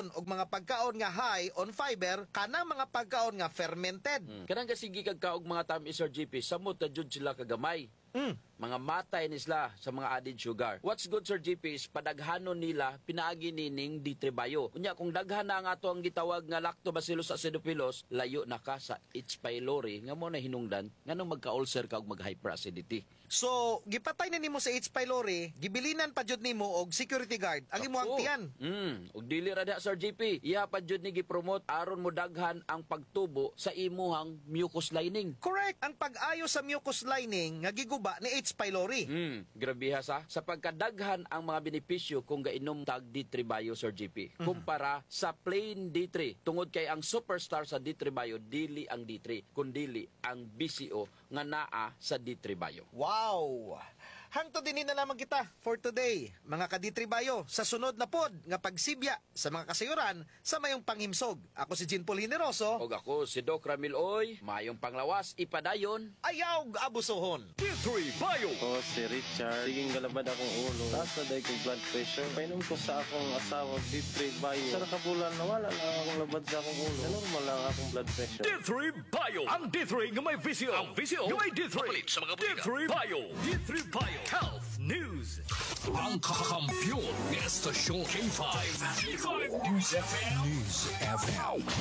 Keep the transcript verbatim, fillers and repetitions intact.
pagkaon og mga pagkaon nga high on fiber kanang mga pagkaon nga fermented. Hmm. Kanang kasigi kag kaog mga tamis, Sir G P, samot na jud sila kagamay. Mm. Mga matay ni sila sa mga added sugar. What's good, Sir G P, is padaghanon nila pinaagi nining D three bio. Unya kung daghan na nga ato ang gitawag nga Lactobacillus acidophilus, layo na ka sa H. pylori nga mo na hinungdan nganong magka-ulcer ka og mag-hyperacidity. So, gipatay na nimo sa H. pylori, gibilinan pa jud nimo og security guard ang imong tiyan. Mm, og dili ra diha, Sir G P. Iya pa jud ni gipromote aron mo daghan ang pagtubo sa imuhang mucus lining. Correct. Ang pag-ayo sa mucus lining nga giguba ni H. pylori. Hmm, grabe ha sa. Sa pagkadaghan ang mga benepisyo kung gainom tag D three bio, Sir G P. Kumpara sa plain D three. Tungod kay ang superstar sa D three bio, dili ang D three, kundili ang B C O nga naa sa D three bio. Wow! Hangtod din na lamang kita for today, mga ka-D three bio, sa sunod na pod nga pagsibya sa mga kasayuran sa mayong panghimsog. Ako si Jean Paul Hineroso. Og ako si Doc Ramil Oy, mayong panglawas, ipadayon. Ayaw abusohon. D three bio. Ako si Richard. Siging galabad akong ulo. Taas na dahil kong blood pressure. Painom ko sa akong asawa, D three bio. Sa nakabulan, nawala lang akong labad sa akong ulo. Normal lang akong blood pressure. D three bio. Ang D three nga may V C O. Ang V C O nga may D three. Mapalit sa mga D three bio. D three bio. Health News. Ang kakampiyon ng estasyon K five. K five News F M. News F M.